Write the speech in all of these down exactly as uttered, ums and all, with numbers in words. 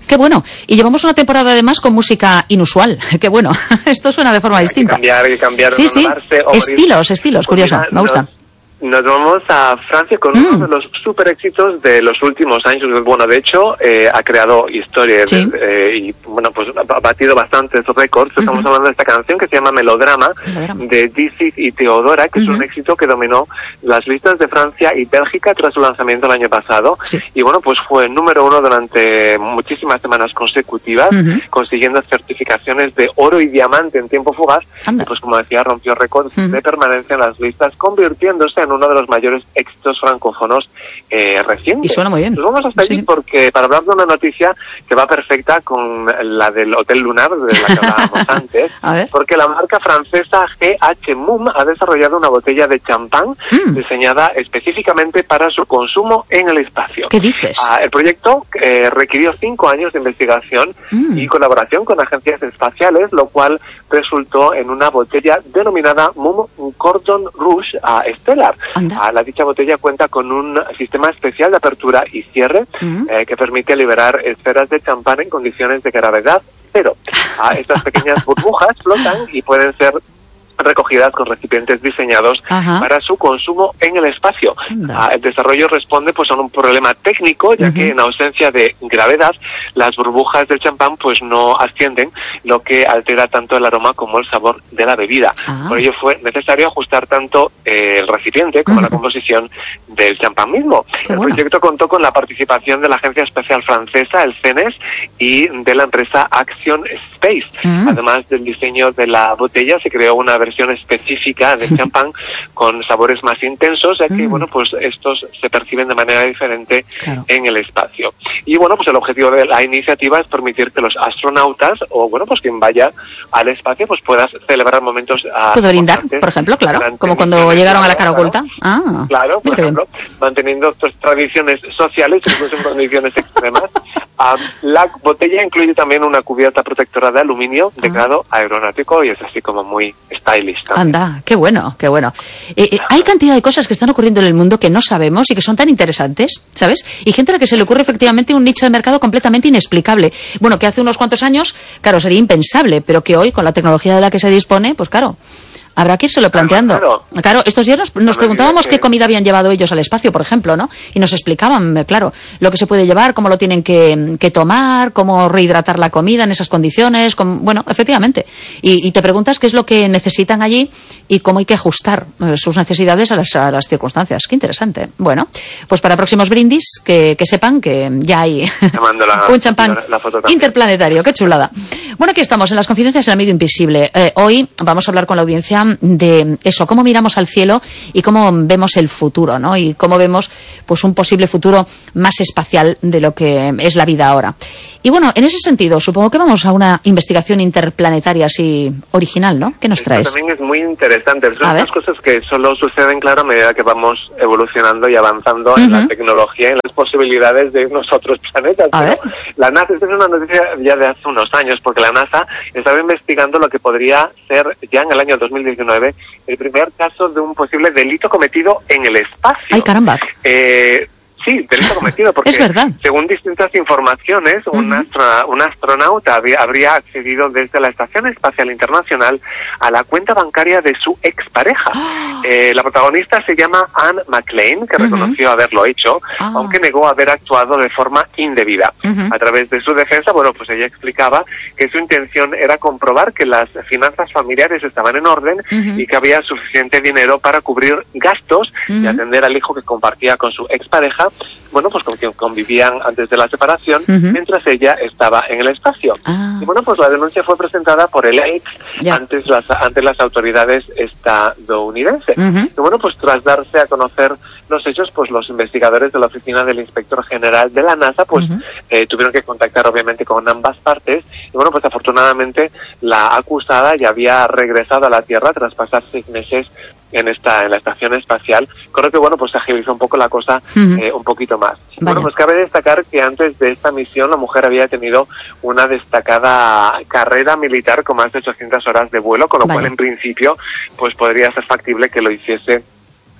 Qué bueno. Y llevamos una temporada además con música inusual. Qué bueno. Esto suena de forma hay distinta. Que cambiar, hay que cambiar, sí, sí. Estilos, estilos, pues curioso. Mira, me gusta. Nos... Nos vamos a Francia con mm. uno de los super éxitos de los últimos años. Bueno, de hecho, eh, ha creado historia sí. eh, y, bueno, pues ha batido bastantes récords. Uh-huh. Estamos hablando de esta canción que se llama Melodrama, Melodrama. de Dizzy y Teodora, que uh-huh. es un éxito que dominó las listas de Francia y Bélgica tras su lanzamiento el año pasado. Sí. Y bueno, pues fue número uno durante muchísimas semanas consecutivas, uh-huh. consiguiendo certificaciones de oro y diamante en tiempo fugaz. Anda. Y pues, como decía, rompió récords uh-huh. de permanencia en las listas, convirtiéndose en uno de los mayores éxitos francófonos eh, recientes. Y suena muy bien. Nos vamos hasta sí. allí porque para hablar de una noticia que va perfecta con la del Hotel Lunar, de la que hablábamos antes, porque la marca francesa G H Moum ha desarrollado una botella de champán mm. diseñada específicamente para su consumo en el espacio. ¿Qué dices? Ah, el proyecto eh, requirió cinco años de investigación mm. y colaboración con agencias espaciales, lo cual resultó en una botella denominada Moum Cordon Rouge uh, Stellar. Uh, la dicha botella cuenta con un sistema especial de apertura y cierre uh-huh. eh, que permite liberar esferas de champán en condiciones de gravedad cero. Uh, estas pequeñas burbujas flotan y pueden ser recogidas con recipientes diseñados Ajá. para su consumo en el espacio. Uh, el desarrollo responde pues a un problema técnico, ya uh-huh. que en ausencia de gravedad las burbujas del champán pues no ascienden, lo que altera tanto el aroma como el sabor de la bebida. Ah. Por ello fue necesario ajustar tanto eh, el recipiente como uh-huh. la composición del champán mismo. Qué el bueno. proyecto contó con la participación de la Agencia Espacial Francesa, el C N E S, y de la empresa Action Space. Uh-huh. Además del diseño de la botella, se creó una versión específica del champán con sabores más intensos, ya que mm. bueno, pues estos se perciben de manera diferente claro. en el espacio. Y bueno, pues el objetivo de la iniciativa es permitir que los astronautas o bueno, pues quien vaya al espacio pues puedas celebrar momentos uh, ¿Puedo brindar, por ejemplo? Claro, como cuando llegaron a la cara oculta. Claro, ah, claro por ejemplo, bien. manteniendo pues, tradiciones sociales, incluso en condiciones extremas. Um, la botella incluye también una cubierta protectora de aluminio de grado ah. aeronáutico y es así como muy stylish también. Anda, qué bueno, qué bueno. Eh, eh, hay cantidad de cosas que están ocurriendo en el mundo que no sabemos y que son tan interesantes, ¿sabes? Y gente a la que se le ocurre efectivamente un nicho de mercado completamente inexplicable. Bueno, que hace unos cuantos años, claro, sería impensable, pero que hoy, con la tecnología de la que se dispone, pues claro, habrá que irselo planteando. Claro, claro estos días nos, nos preguntábamos que... qué comida habían llevado ellos al espacio, por ejemplo, ¿no? Y nos explicaban, claro, lo que se puede llevar, cómo lo tienen que, que tomar, cómo rehidratar la comida en esas condiciones, cómo, bueno, efectivamente. Y, y te preguntas qué es lo que necesitan allí y cómo hay que ajustar eh, sus necesidades a las, a las circunstancias. Qué interesante. Bueno, pues para próximos brindis, que, que sepan que ya hay la, un champán la, la interplanetario. Qué chulada. Bueno, aquí estamos en las confidencias del amigo invisible. Eh, hoy vamos a hablar con la audiencia de eso, cómo miramos al cielo y cómo vemos el futuro, ¿no? Y cómo vemos pues un posible futuro más espacial de lo que es la vida ahora. Y bueno, en ese sentido, supongo que vamos a una investigación interplanetaria así original, ¿no? ¿Qué nos traes? Esto también es muy interesante. Son unas cosas que solo suceden, claro, a medida que vamos evolucionando y avanzando uh-huh. en la tecnología y en las posibilidades de irnos a otros planetas. A ver. La NASA, esta es una noticia ya de hace unos años, porque la NASA estaba investigando lo que podría ser ya en el año dos mil diecinueve el primer caso de un posible delito cometido en el espacio. ¡Ay, caramba! Eh, sí, delito cometido, porque es verdad. Según distintas informaciones, uh-huh. un, astro, un astronauta habría, habría accedido desde la Estación Espacial Internacional a la cuenta bancaria de su expareja. Oh. Eh, la protagonista se llama Anne McLean, que uh-huh. reconoció haberlo hecho, oh. aunque negó haber actuado de forma indebida. Uh-huh. A través de su defensa, bueno, pues ella explicaba que su intención era comprobar que las finanzas familiares estaban en orden uh-huh. y que había suficiente dinero para cubrir gastos uh-huh. y atender al hijo que compartía con su expareja, bueno, pues con quien convivían antes de la separación, uh-huh. mientras ella estaba en el espacio. Ah. Y bueno, pues la denuncia fue presentada por el ex ante las, ante las autoridades estadounidenses. Uh-huh. Y bueno, pues tras darse a conocer los hechos, pues los investigadores de la oficina del inspector general de la NASA, pues uh-huh. eh, tuvieron que contactar obviamente con ambas partes. Y bueno, pues afortunadamente la acusada ya había regresado a la Tierra tras pasar seis meses en esta en la estación espacial, con lo que bueno, pues se agilizó un poco la cosa uh-huh. eh, un poquito más. Vaya. Bueno, pues cabe destacar que antes de esta misión la mujer había tenido una destacada carrera militar con más de ochocientas horas de vuelo, con lo Vaya. cual en principio pues podría ser factible que lo hiciese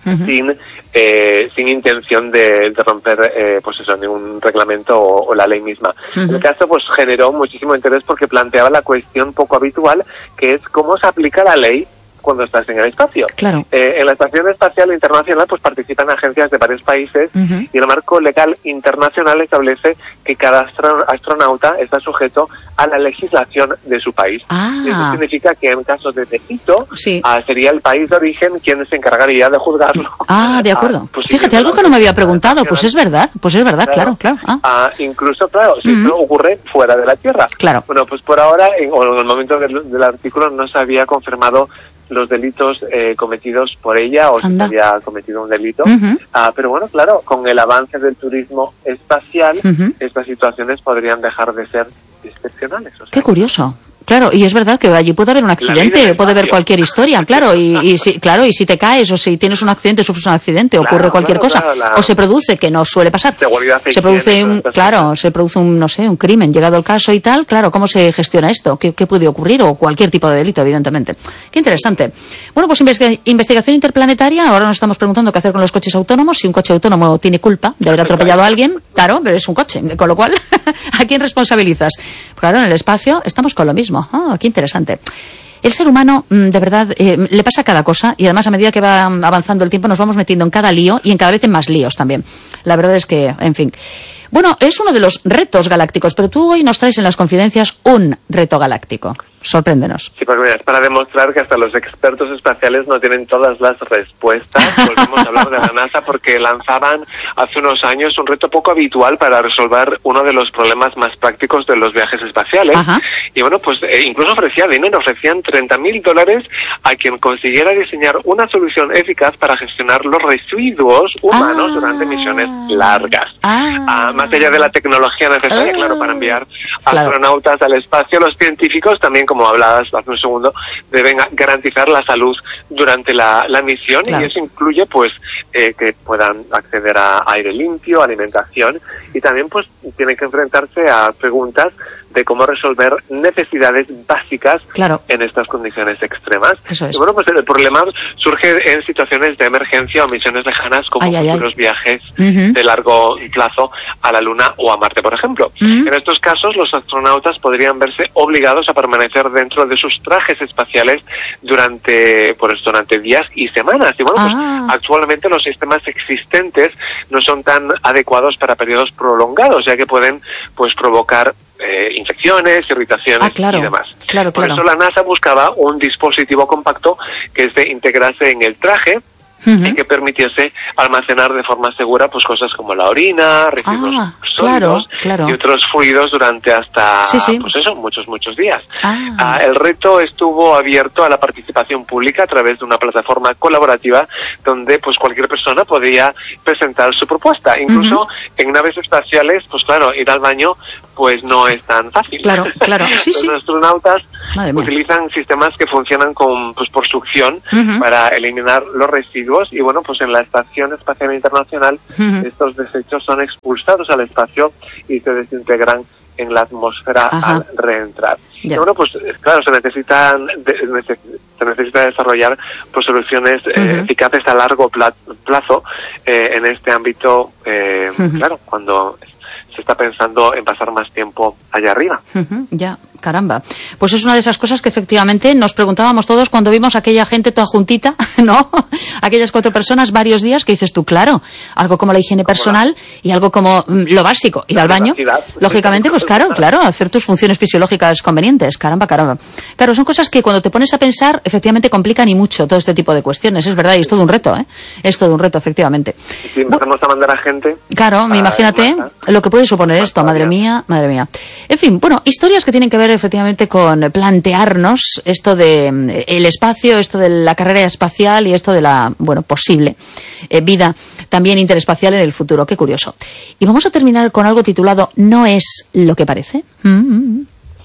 uh-huh. sin eh, sin intención de, de romper eh, pues eso, ningún reglamento o, o la ley misma. Uh-huh. El caso pues generó muchísimo interés porque planteaba la cuestión poco habitual, que es cómo se aplica la ley cuando estás en el espacio. Claro. Eh, en la Estación Espacial Internacional pues participan agencias de varios países uh-huh. y el marco legal internacional establece que cada astro- astronauta está sujeto a la legislación de su país. Ah. Eso significa que en casos de delito sí. uh, sería el país de origen quien se encargaría de juzgarlo. Ah, de acuerdo. Uh, pues, Fíjate, algo que no me había preguntado, pues es verdad, pues es verdad, claro, claro. claro. Ah. Uh, incluso, claro, si uh-huh. esto ocurre fuera de la Tierra. Claro. Bueno, pues por ahora, en, o en el momento del, del artículo, no se había confirmado los delitos eh, cometidos por ella o Anda. si se había cometido un delito. Uh-huh. Uh, pero bueno, claro, con el avance del turismo espacial, uh-huh. estas situaciones podrían dejar de ser excepcionales. O sea, qué curioso. Claro, y es verdad que allí puede haber un accidente, puede haber cualquier historia, claro, y, y si, claro, y si te caes o si tienes un accidente, sufres un accidente, claro, ocurre cualquier claro, cosa, claro, la... o se produce, que no suele pasar, se produce un, claro, se produce un, no sé, un crimen, llegado el caso y tal, claro, ¿cómo se gestiona esto? ¿Qué, qué puede ocurrir? O cualquier tipo de delito, evidentemente. Qué interesante. Bueno, pues investiga- investigación interplanetaria, ahora nos estamos preguntando qué hacer con los coches autónomos, si un coche autónomo tiene culpa de haber atropellado a alguien, claro, pero es un coche, con lo cual, ¿a quién responsabilizas? Claro, en el espacio estamos con lo mismo. Ah, qué interesante. El ser humano, de verdad, eh, le pasa cada cosa y además a medida que va avanzando el tiempo nos vamos metiendo en cada lío y en cada vez en más líos también. La verdad es que, en fin. Bueno, es uno de los retos galácticos, pero tú hoy nos traes en las confidencias un reto galáctico. Sorpréndenos. Sí, pues mira, es para demostrar que hasta los expertos espaciales no tienen todas las respuestas. Volvemos a hablar de la NASA porque lanzaban hace unos años un reto poco habitual para resolver uno de los problemas más prácticos de los viajes espaciales. Ajá. Y bueno, pues eh, incluso ofrecía dinero, ofrecían treinta mil dólares a quien consiguiera diseñar una solución eficaz para gestionar los residuos humanos ah. durante misiones largas. Ah. Ah, más allá de la tecnología necesaria, ah. claro, para enviar claro. astronautas al espacio, los científicos también, como hablabas hace un segundo, deben garantizar la salud durante la, la misión claro. y eso incluye pues eh, que puedan acceder a aire limpio, alimentación y también pues tienen que enfrentarse a preguntas de cómo resolver necesidades básicas claro. en estas condiciones extremas. Eso es. Y bueno, pues el problema surge en situaciones de emergencia o misiones lejanas como ay, futuros ay. viajes uh-huh. de largo plazo a la Luna o a Marte, por ejemplo. Uh-huh. En estos casos, los astronautas podrían verse obligados a permanecer dentro de sus trajes espaciales durante, pues, durante días y semanas. Y bueno, ah. pues actualmente los sistemas existentes no son tan adecuados para periodos prolongados, ya que pueden pues provocar Eh, infecciones, irritaciones ah, claro, y demás. Claro, Por claro. eso la NASA buscaba un dispositivo compacto que se integrase en el traje uh-huh. y que permitiese almacenar de forma segura pues cosas como la orina, residuos ah, sólidos claro, claro. y otros fluidos durante hasta sí, sí. pues eso, muchos, muchos días. Ah. Ah, el reto estuvo abierto a la participación pública a través de una plataforma colaborativa donde pues cualquier persona podía presentar su propuesta. Incluso uh-huh. en naves espaciales, pues claro, ir al baño pues no es tan fácil. Claro, claro. Sí, Los sí. astronautas utilizan sistemas que funcionan con, pues, por succión uh-huh. para eliminar los residuos y bueno, pues en la Estación Espacial Internacional uh-huh. estos desechos son expulsados al espacio y se desintegran en la atmósfera Ajá. al reentrar. Ya. Y bueno, pues claro, se necesitan de, se necesita desarrollar pues soluciones uh-huh. eh, eficaces a largo plazo eh, en este ámbito, eh, uh-huh. claro, cuando se está pensando en pasar más tiempo allá arriba. Uh-huh, ya, caramba. Pues es una de esas cosas que efectivamente nos preguntábamos todos cuando vimos a aquella gente toda juntita, ¿no? Aquellas cuatro personas varios días que dices tú, claro, algo como la higiene personal y algo como mm, lo básico, ir al baño. Lógicamente, pues claro, claro, hacer tus funciones fisiológicas convenientes. Caramba, caramba. Claro, son cosas que cuando te pones a pensar, efectivamente complican y mucho todo este tipo de cuestiones. Es verdad, y es todo un reto, ¿eh? Es todo un reto, efectivamente. Si empezamos a mandar a gente... Claro, me imagínate lo que puede suponer esto, madre mía, madre mía. En fin, bueno, historias que tienen que ver efectivamente con plantearnos esto de el espacio, esto de la carrera espacial y esto de la, bueno, posible eh, vida también interespacial en el futuro. Qué curioso. Y vamos a terminar con algo titulado ¿No es lo que parece? Mm-hmm.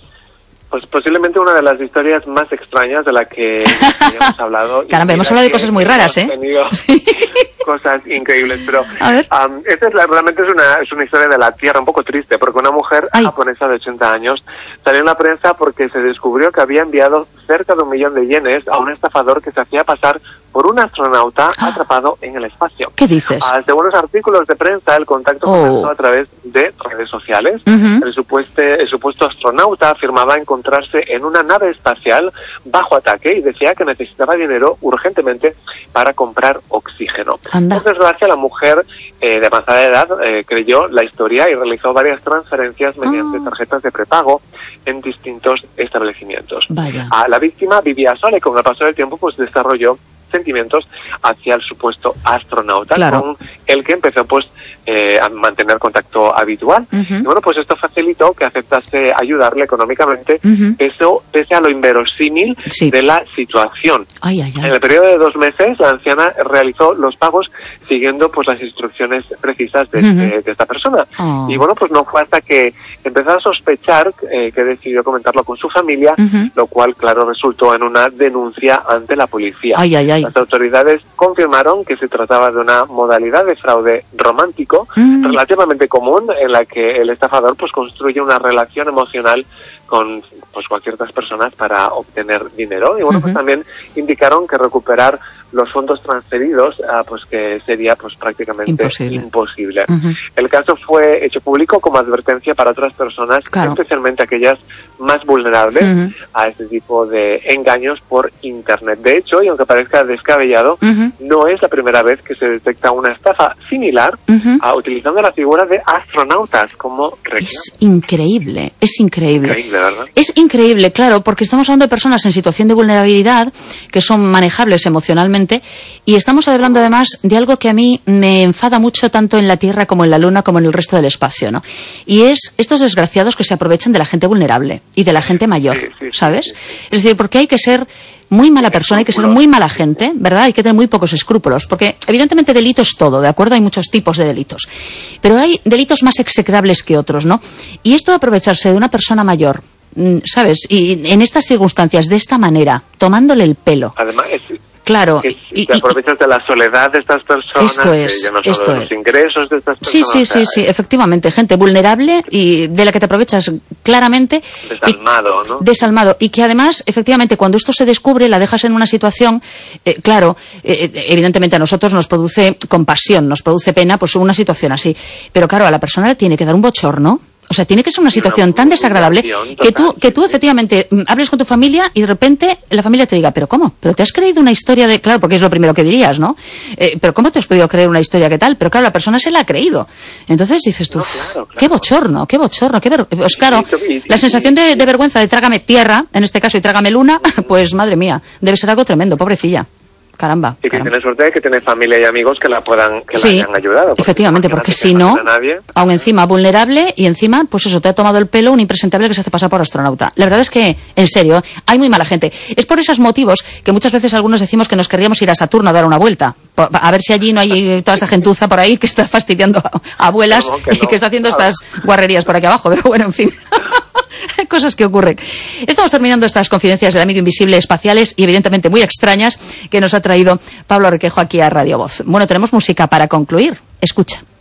Pues posiblemente una de las historias más extrañas de la que hayamos hablado. Caramba, hemos hablado de cosas muy raras, ¿eh? Sí. Cosas increíbles, pero um, esta es la, realmente es una, es una historia de la Tierra un poco triste, porque una mujer Ay. japonesa de ochenta años salió en la prensa porque se descubrió que había enviado cerca de un millón de yenes a un estafador que se hacía pasar por un astronauta atrapado en el espacio. ¿Qué dices? Ah, según los artículos de prensa, el contacto Oh. comenzó a través de redes sociales. Uh-huh. El, supuesto, el supuesto astronauta afirmaba encontrarse en una nave espacial bajo ataque y decía que necesitaba dinero urgentemente para comprar oxígeno. Anda. Por desgracia, la mujer eh, de avanzada edad eh, creyó la historia y realizó varias transferencias mediante Ah. tarjetas de prepago en distintos establecimientos. Vaya. Ah, la víctima vivía sola y con el paso del tiempo pues desarrolló sentimientos hacia el supuesto astronauta, Claro. con el que empezó pues eh, a mantener contacto habitual. Uh-huh. Y bueno, pues esto facilitó que aceptase ayudarle económicamente, Uh-huh. pese, pese a lo inverosímil Sí. de la situación. Ay, ay, En ay. el periodo de dos meses, la anciana realizó los pagos siguiendo pues las instrucciones precisas de, Uh-huh. este- de esta persona. Oh. Y bueno, pues no fue hasta que empezó a sospechar eh, que decidió comentarlo con su familia, Uh-huh. lo cual, claro, resultó en una denuncia ante la policía. Ay, ay, ay. Las autoridades confirmaron que se trataba de una modalidad de fraude romántico Mm. relativamente común, en la que el estafador pues construye una relación emocional con pues con ciertas personas para obtener dinero. Y bueno, Ujú. pues también indicaron que recuperar los fondos transferidos ah, pues que sería pues prácticamente Imposible. imposible. Ujú. El caso fue hecho público como advertencia para otras personas, Claro. especialmente aquellas más vulnerables Ujú. a este tipo de engaños por internet. De hecho, y aunque parezca descabellado, Ujú. no es la primera vez que se detecta una estafa similar Ujú. a, utilizando la figura de astronautas como reclamo. Es increíble, es increíble. Increíble, ¿verdad? Es increíble, claro, porque estamos hablando de personas en situación de vulnerabilidad que son manejables emocionalmente y estamos hablando además de algo que a mí me enfada mucho tanto en la Tierra como en la Luna como en el resto del espacio, ¿no? Y es estos desgraciados que se aprovechan de la gente vulnerable y de la gente mayor, Sí, sí, sí, ¿sabes? sí, sí. Es decir, porque hay que ser muy mala persona, hay que ser muy mala gente, ¿verdad? Hay que tener muy pocos escrúpulos, porque evidentemente delito es todo, ¿de acuerdo? Hay muchos tipos de delitos, pero hay delitos más execrables que otros, ¿no? Y esto de aprovecharse de una persona mayor, mm, ¿sabes? Y en estas circunstancias, de esta manera, tomándole el pelo, Además, es, claro. que y- te y- aprovechas de la soledad de estas personas, Esto es, de, ya no solo esto de los es. ingresos de estas Sí, personas. sí, o sea, sí, sí, efectivamente, gente vulnerable y de la que te aprovechas claramente. Desalmado, ¿no? Desalmado. Y que además, efectivamente, cuando esto se descubre, la dejas en una situación, eh, claro, eh, evidentemente a nosotros nos produce compasión, nos produce pena, pues una situación así. Pero claro, a la persona le tiene que dar un bochorno. O sea, tiene que ser una situación una tan desagradable humillación que tú, total, que tú sí, sí. efectivamente mm, hables con tu familia y de repente la familia te diga, ¿pero cómo? ¿Pero te has creído una historia de...? Claro, porque es lo primero que dirías, ¿no? Eh, ¿Pero cómo te has podido creer una historia que tal? Pero claro, la persona se la ha creído. Entonces dices tú, No, claro, claro. qué bochorno, qué bochorno, qué ver... Pues claro, Y- y- la y- sensación de, y- de vergüenza de trágame tierra, en este caso, y trágame luna, pues madre mía, debe ser algo tremendo, pobrecilla. Caramba. Y que caramba. tiene suerte de que tiene familia y amigos que la puedan, que Sí, la hayan ayudado. efectivamente, porque imagínate si que no, tiene a nadie. aún encima vulnerable y encima, pues eso, te ha tomado el pelo un impresentable que se hace pasar por astronauta. La verdad es que, en serio, hay muy mala gente. Es por esos motivos que muchas veces algunos decimos que nos querríamos ir a Saturno a dar una vuelta, po- a ver si allí no hay toda esta gentuza por ahí que está fastidiando a a abuelas No, que y no. que está haciendo Claro. estas guarrerías por aquí abajo, pero bueno, en fin. Cosas que ocurren. Estamos terminando estas confidencias del amigo invisible espaciales y evidentemente muy extrañas que nos ha traído Pablo Requejo aquí a Radio Voz. Bueno, tenemos música para concluir. Escucha.